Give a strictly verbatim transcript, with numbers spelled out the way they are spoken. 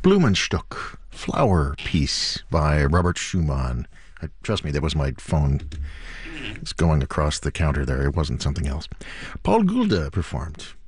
Blumenstock, Flower Piece by Robert Schumann. I, trust me, that was my phone. It's going across the counter there. It wasn't something else. Paul Gulda performed